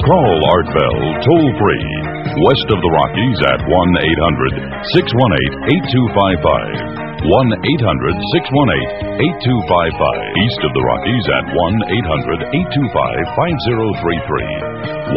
Call Art Bell toll-free. West of the Rockies at 1-800-618-8255. 1-800-618-8255. East of the Rockies at 1-800-825-5033.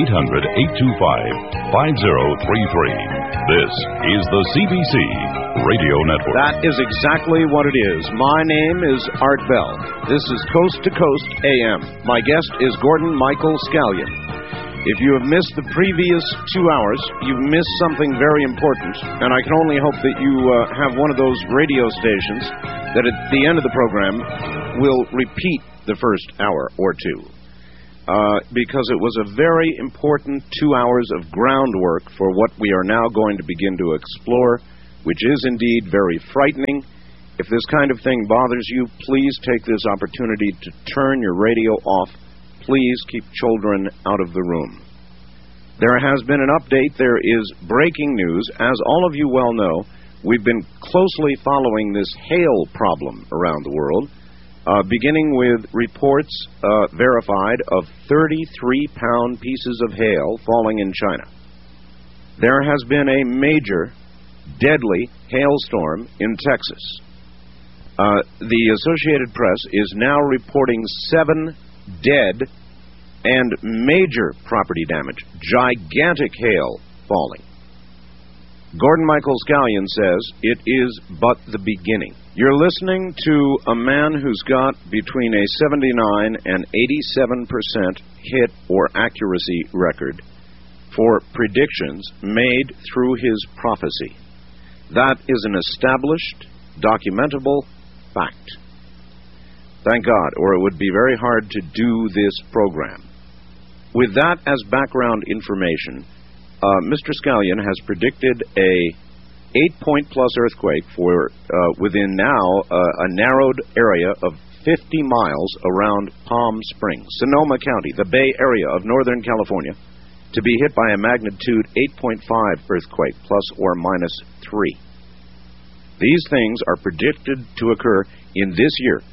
1-800-825-5033. This is the CBC Radio Network. That is exactly what it is. My name is Art Bell. This is Coast to Coast AM. My guest is Gordon Michael Scallion. If you have missed the previous 2 hours, you've missed something very important, and I can only hope that you have one of those radio stations that at the end of the program will repeat the first hour or two, because it was a very important 2 hours of groundwork for what we are now going to begin to explore, which is indeed very frightening. If this kind of thing bothers you, please take this opportunity to turn your radio off. Please keep children out of the room. There has been an update. There is breaking news. As all of you well know, we've been closely following this hail problem around the world, beginning with reports verified of 33-pound pieces of hail falling in China. There has been a major, deadly hailstorm in Texas. The Associated Press is now reporting 7 dead and major property damage, gigantic hail falling. Gordon Michael Scallion says it is but the beginning. You're listening to a man who's got between a 79 and 87% hit or accuracy record for predictions made through his prophecy. That is an established, documentable fact. Thank God, or it would be very hard to do this program. With that as background information, Mr. Scallion has predicted a 8-point-plus earthquake for within now a narrowed area of 50 miles around Palm Springs, Sonoma County, the Bay Area of Northern California, to be hit by a magnitude 8.5 earthquake, plus or minus 3. These things are predicted to occur in this year,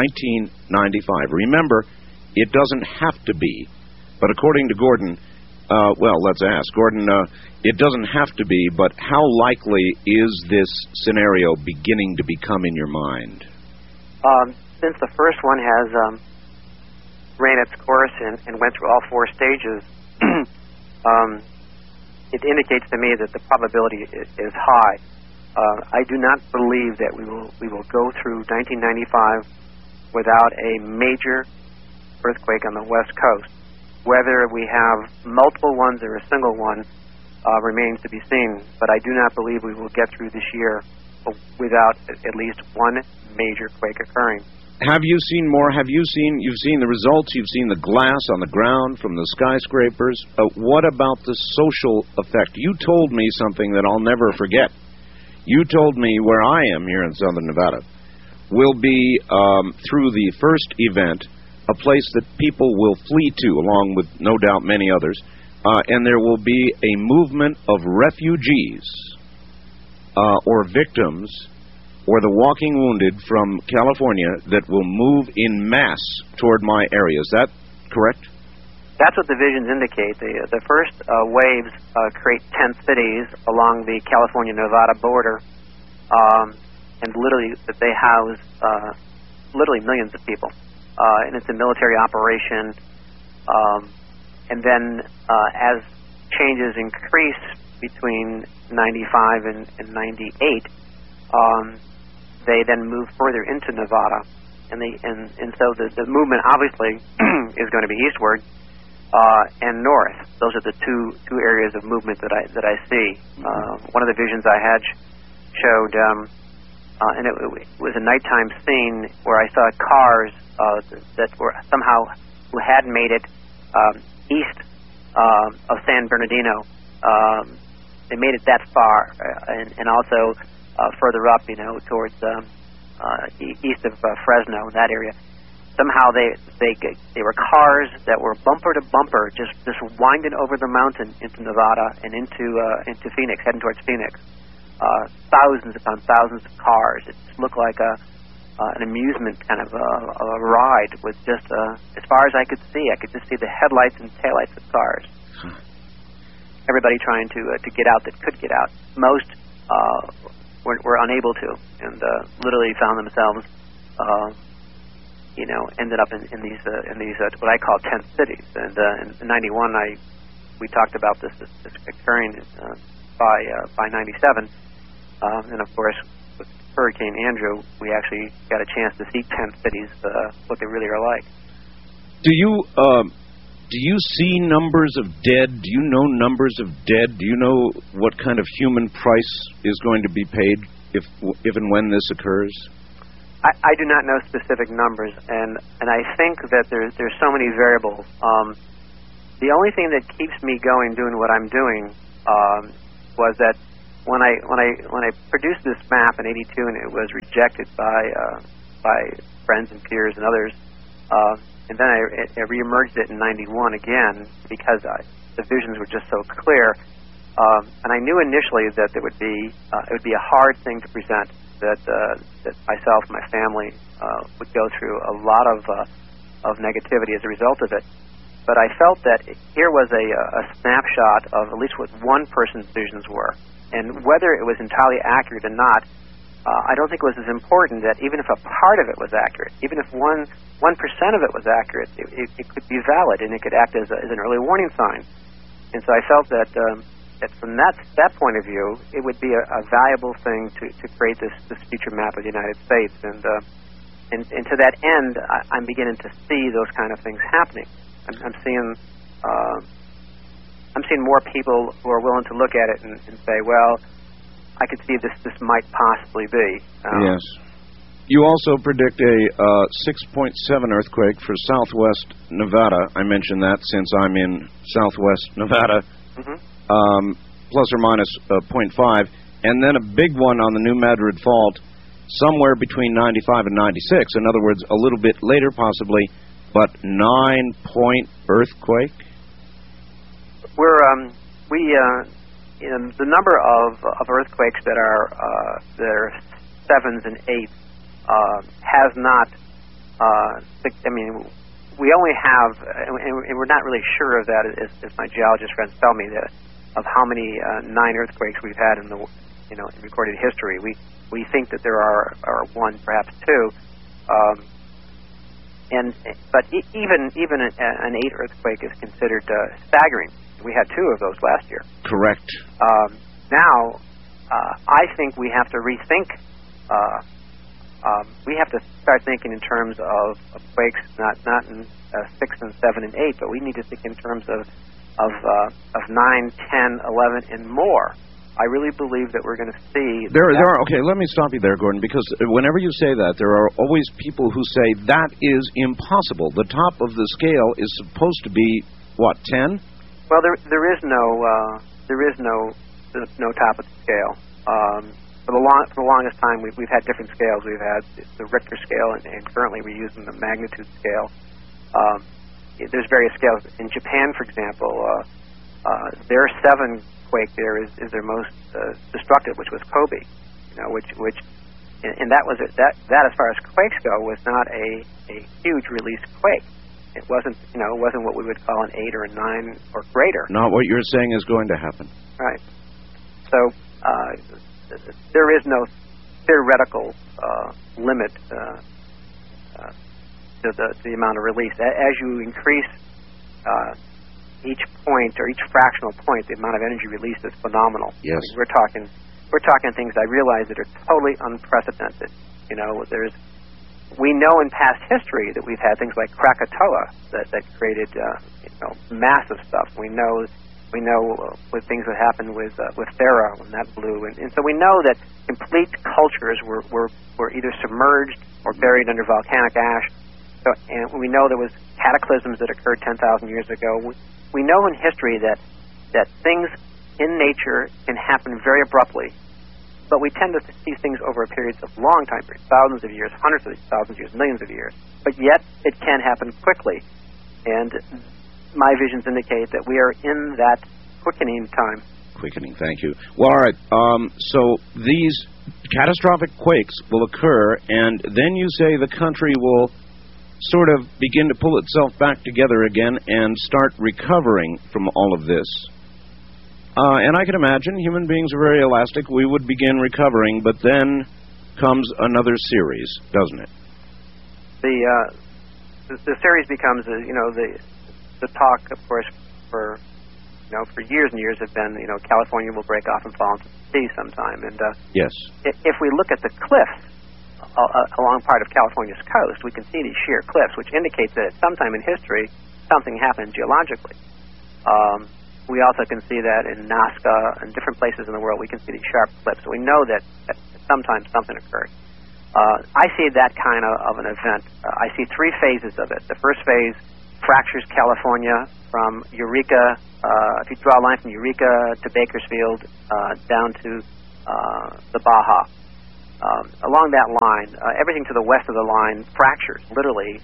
1995. Remember, it doesn't have to be, but according to Gordon, let's ask. Gordon, it doesn't have to be, but how likely is this scenario beginning to become in your mind? Since the first one has ran its course and went through all 4 stages, it indicates to me that the probability is high. I do not believe that we will go through 1995 without a major earthquake on the West Coast. Whether we have multiple ones or a single one remains to be seen, but I do not believe we will get through this year without at least one major quake occurring. Have you seen more? You've seen the results, you've seen the glass on the ground from the skyscrapers. What about the social effect? You told me something that I'll never forget. You told me where I am here in southern Nevada will be, through the first event, a place that people will flee to, along with, no doubt, many others, and there will be a movement of refugees or victims or the walking wounded from California that will move in mass toward my area. Is that correct? That's what the visions indicate. The first waves create tent cities along the California-Nevada border, and literally they house literally millions of people. And it's a military operation. And then as changes increase between 95 and 98, they then move further into Nevada. And so the movement obviously is going to be eastward and north. Those are the two areas of movement that I see. One of the visions I had showed, and it was a nighttime scene where I saw cars that were somehow who had made it east of San Bernardino. They made it that far, and also further up, towards east of Fresno, that area. Somehow they were cars that were bumper to bumper, just winding over the mountain into Nevada and into Phoenix, heading towards Phoenix. Thousands upon thousands of cars. It looked like an amusement kind of a ride with just, as far as I could just see the headlights and taillights of cars. Everybody trying to get out that could get out. Most were unable to, and literally found themselves, ended up in these what I call tent cities. And in '91, we talked about this occurring by '97, and of course with Hurricane Andrew, we actually got a chance to see tent cities, what they really are like. Do you see numbers of dead? Do you know numbers of dead? Do you know what kind of human price is going to be paid if and when this occurs? I do not know specific numbers, and I think that there's so many variables. The only thing that keeps me going doing what I'm doing was that when I produced this map in '82 and it was rejected by friends and peers and others. And then I reemerged it in '91 again because the visions were just so clear. And I knew initially that it would be a hard thing to present. That myself and my family would go through a lot of negativity as a result of it. But I felt that here was a snapshot of at least what one person's visions were, and whether it was entirely accurate or not. I don't think it was as important that even if a part of it was accurate, even if 1% of it was accurate, it could be valid and it could act as an early warning sign. And so I felt that from that point of view, it would be a valuable thing to create this future map of the United States. And to that end, I'm beginning to see those kind of things happening. I'm seeing more people who are willing to look at it and say, well, I could see this might possibly be. Yes. You also predict a 6.7 earthquake for southwest Nevada. I mention that since I'm in southwest Nevada, plus or minus 0.5, and then a big one on the New Madrid Fault, somewhere between 95 and 96. In other words, a little bit later possibly, but 9-point earthquake. The number of earthquakes that are 7s and 8s has not. We only have, and we're not really sure of that, as my geologist friends tell me, of how many 9 earthquakes we've had in in recorded history. We think that there are 1, perhaps 2. But even an 8 earthquake is considered staggering. We had 2 of those last year. Correct. Now, I think we have to rethink. We have to start thinking in terms of quakes, not in 6 and 7 and 8, but we need to think in terms of 9, 10, 11, and more. I really believe that we're going to see... There are, okay, let me stop you there, Gordon, because whenever you say that, there are always people who say that is impossible. The top of the scale is supposed to be, what, 10? Well, there is no top of the scale. For the longest time, we've had different scales. We've had the Richter scale, and currently we're using the magnitude scale. There's various scales. In Japan, for example, their 7 quake there is their most destructive, which was Kobe. And that as far as quakes go was not a huge release quake. It wasn't what we would call an 8 or a 9 or greater. Not what you're saying is going to happen. Right. So there is no theoretical limit to the amount of release. As you increase each point or each fractional point, the amount of energy released is phenomenal. Yes. We're talking things I realize that are totally unprecedented. We know in past history that we've had things like Krakatoa that created massive stuff. We know what things that happened with Thera when that blew, and so we know that complete cultures were either submerged or buried under volcanic ash. So, and we know there was cataclysms that occurred 10,000 years ago. We know in history that things in nature can happen very abruptly. But we tend to see things over a period of long time periods, thousands of years, hundreds of thousands of years, millions of years. But yet, it can happen quickly. And my visions indicate that we are in that quickening time. Quickening, thank you. Well, all right. So these catastrophic quakes will occur, and then you say the country will sort of begin to pull itself back together again and start recovering from all of this. And I can imagine human beings are very elastic. We would begin recovering, but then comes another series, doesn't it? The series becomes, the talk, of course, for years and years have been, California will break off and fall into the sea sometime. And yes, if we look at the cliffs along part of California's coast, we can see these sheer cliffs, which indicates that at some time in history something happened geologically. We also can see that in Nazca and different places in the world. We can see these sharp cliffs. So we know that sometimes something occurred. I see that kind of an event. I see three phases of it. The first phase fractures California from Eureka. If you draw a line from Eureka to Bakersfield down to the Baja. Along that line, everything to the west of the line fractures, literally,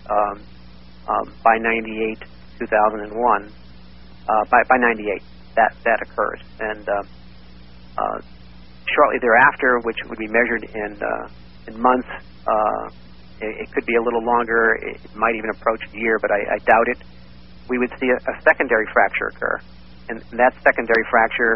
by 98, 2001. By 98, that occurs. And shortly thereafter, which would be measured in months, it could be a little longer, it might even approach a year, but I doubt it, we would see a secondary fracture occur. And that secondary fracture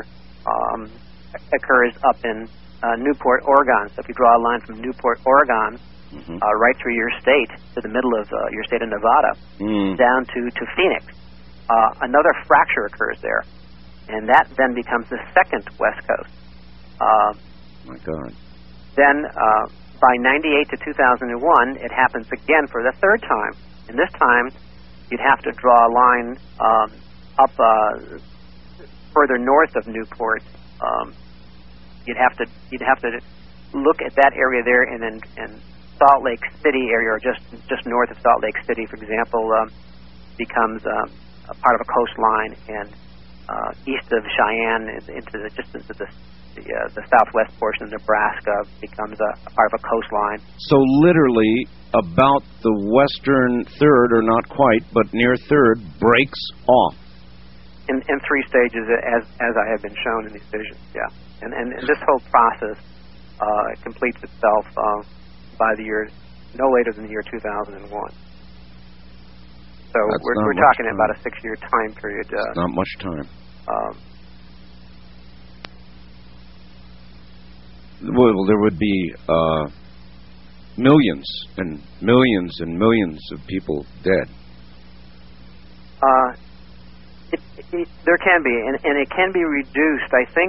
occurs up in Newport, Oregon. So if you draw a line from Newport, Oregon, right through your state, to the middle of your state of Nevada, down to Phoenix, another fracture occurs there. And that then becomes the second West Coast. My God. Then, by 98 to 2001, it happens again for the third time. And this time, you'd have to draw a line up further north of Newport. You'd have to look at that area there, and then Salt Lake City area, or just north of Salt Lake City, for example, becomes a part of a coastline, and east of Cheyenne into the southwest portion of Nebraska becomes a part of a coastline. So literally, about the western third, or not quite, but near third, breaks off. In three stages, as I have been shown in these visions, yeah. And this whole process completes itself by the year, no later than the year 2001. So we're talking about a 6-year time period. Not much time. Well, there would be millions and millions and millions of people dead. There can be, and it can be reduced. I think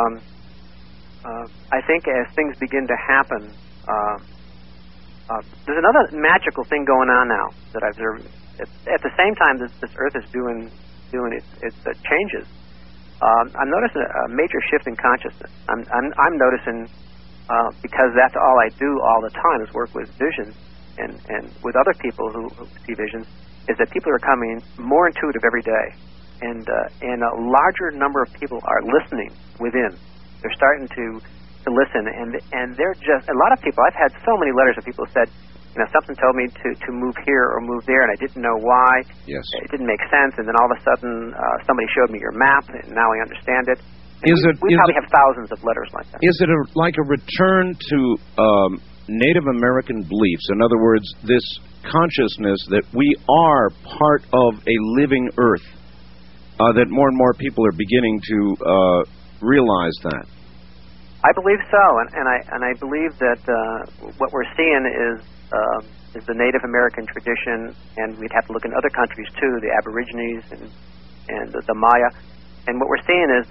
as things begin to happen, there's another magical thing going on now that I've observed. At the same time that this Earth is doing its changes, I'm noticing a major shift in consciousness. I'm noticing, because that's all I do all the time is work with visions and with other people who see visions, is that people are coming more intuitive every day, and a larger number of people are listening within. They're starting to listen, and they're just, a lot of people, I've had so many letters of people who said, something told me to move here or move there, and I didn't know why. Yes. It didn't make sense, and then all of a sudden somebody showed me your map, and now I understand it. We probably have thousands of letters like that. Is it like a return to Native American beliefs? In other words, this consciousness that we are part of a living Earth, that more and more people are beginning to realize that? I believe so, and I believe that what we're seeing is the Native American tradition, and we'd have to look in other countries too, the Aborigines and the Maya. And what we're seeing is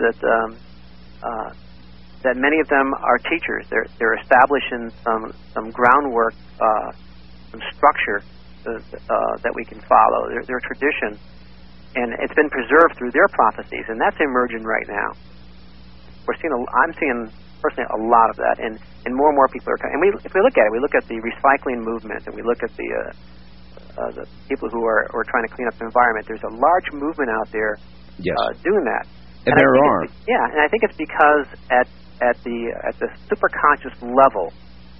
that many of them are teachers. They're establishing some groundwork, some structure that we can follow. Their tradition, and it's been preserved through their prophecies, and that's emerging right now. I'm seeing personally a lot of that, and more and more people are coming. And if we look at it, we look at the recycling movement, and we look at the people who are trying to clean up the environment. There's a large movement out there doing that. And there are. And I think it's because at the superconscious level,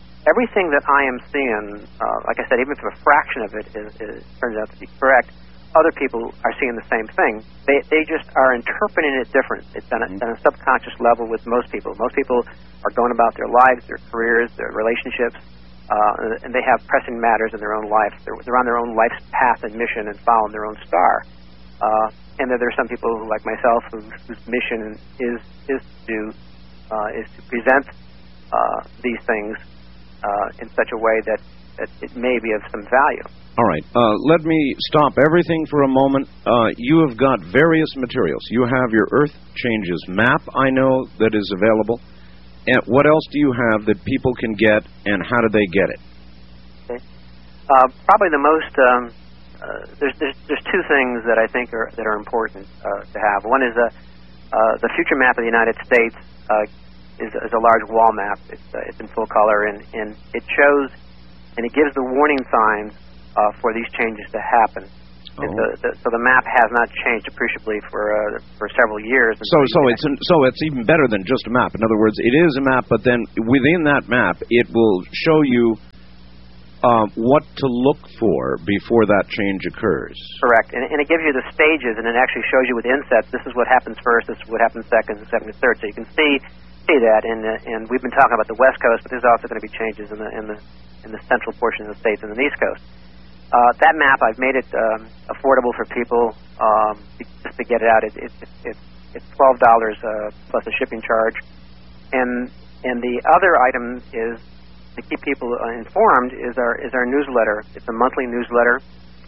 everything that I am seeing, like I said, even if a fraction of it turns out to be correct, other people are seeing the same thing. They just are interpreting it different. It's on a subconscious level with most people. Most people are going about their lives, their careers, their relationships, and they have pressing matters in their own life. They're on their own life's path and mission and following their own star. And then there are some people like myself whose mission is to present these things in such a way that it may be of some value. All right. Let me stop everything for a moment. You have got various materials. You have your Earth Changes map, I know, that is available. And what else do you have that people can get, and how do they get it? Okay. Probably the most... there's two things that I think are important to have. One is the future map of the United States is a large wall map. It's in full color, and it shows and it gives the warning signs for these changes to happen. Oh. So the map has not changed appreciably for several years. So it's even better than just a map. In other words, it is a map, but then within that map, it will show you what to look for before that change occurs. Correct, and it gives you the stages, and it actually shows you with insets. This is what happens first. This is what happens second, and second and third. So you can see that, and we've been talking about the West Coast, but there's also going to be changes in the central portion of the states and the East Coast. That map, I've made it affordable for people just to get it out. It's $12 plus a shipping charge, and the other item is to keep people informed is our newsletter. It's a monthly newsletter.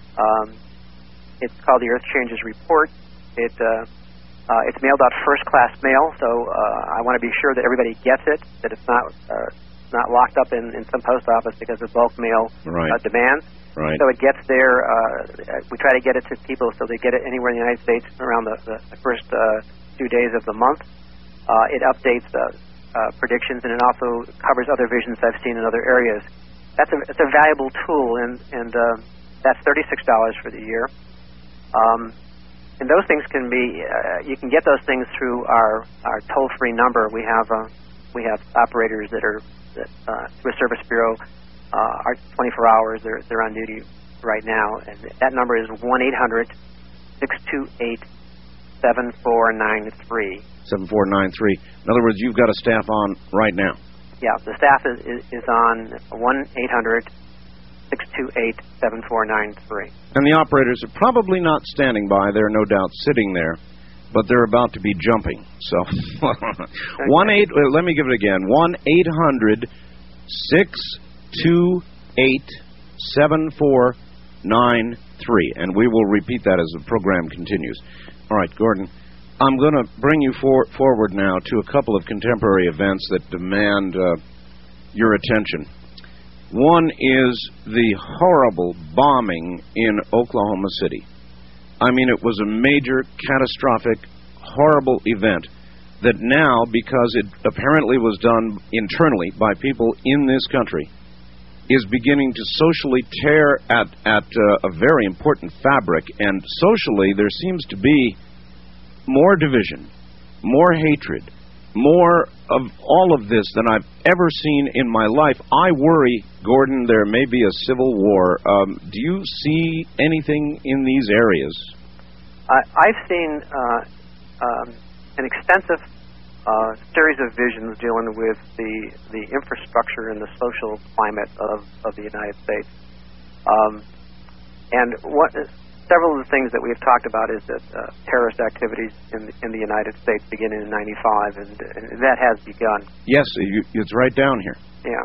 It's called the Earth Changes Report. It's mailed out first class mail, so I want to be sure that everybody gets it, that it's not locked up in some post office because of bulk mail demands. Right. So it gets there. We try to get it to people so they get it anywhere in the United States around the first 2 days of the month. It updates predictions, and it also covers other visions I've seen in other areas. It's a valuable tool, and that's $36 for the year. And those things can be you can get those things through our toll-free number. We have operators that through a service bureau are 24 hours. They're on duty right now, and that number is 1-800-628-7493. 7493. In other words, you've got a staff on right now. Yeah, the staff is on 1-800-628-7493. And the operators are probably not standing by. They're no doubt sitting there, but they're about to be jumping. So, let me give it again. 1-800-628-7493. And we will repeat that as the program continues. All right, Gordon. I'm going to bring you forward now to a couple of contemporary events that demand your attention. One is the horrible bombing in Oklahoma City. I mean, it was a major, catastrophic, horrible event that now, because it apparently was done internally by people in this country, is beginning to socially tear at a very important fabric. And socially, there seems to be more division, more hatred, more of all of this than I've ever seen in my life. I worry, Gordon, there may be a civil war. Do you see anything in these areas? I've seen an extensive series of visions dealing with the infrastructure and the social climate of the United States. And several of the things that we have talked about is that terrorist activities in the United States beginning in '95, and that has begun. Yes, it's right down here. Yeah.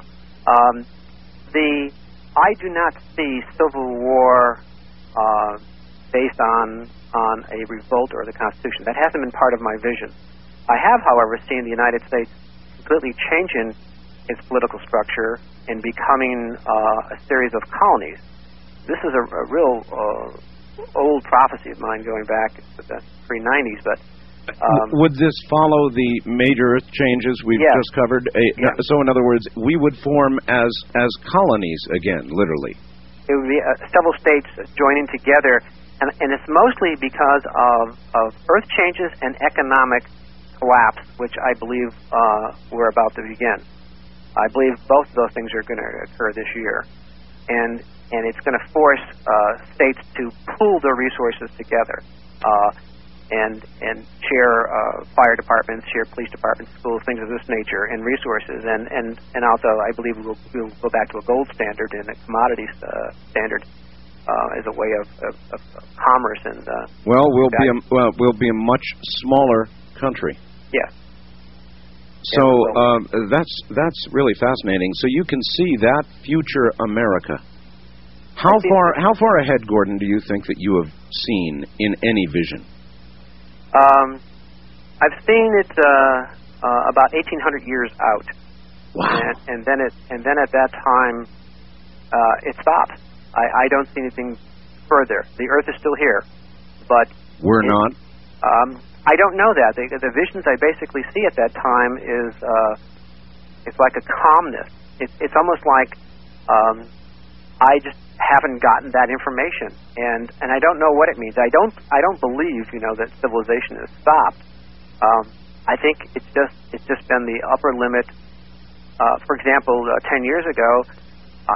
I do not see civil war based on a revolt or the Constitution. That hasn't been part of my vision. I have, however, seen the United States completely changing its political structure and becoming a series of colonies. This is a real old prophecy of mine going back to the pre-'90s, but would this follow the major earth changes we've just covered? So, in other words, we would form as colonies again, literally. It would be several states joining together, and it's mostly because of earth changes and economic collapse, which I believe we're about to begin. I believe both of those things are going to occur this year, and and it's going to force states to pool their resources together and share fire departments, share police departments, schools, things of this nature, and resources. And also, I believe we'll go back to a gold standard and a commodities standard as a way of commerce and. We'll be a much smaller country. Yes. So that's really fascinating. So you can see that future America. How far ahead, Gordon, do you think that you have seen in any vision? I've seen it about 1,800 years out. Wow. And then at that time, it stops. I don't see anything further. The Earth is still here, but we're not. I don't know that. The visions I basically see at that time is it's like a calmness. It's almost like I just haven't gotten that information, and I don't know what it means. I don't believe that civilization has stopped. I think it's just been the upper limit. For example, 10 years ago,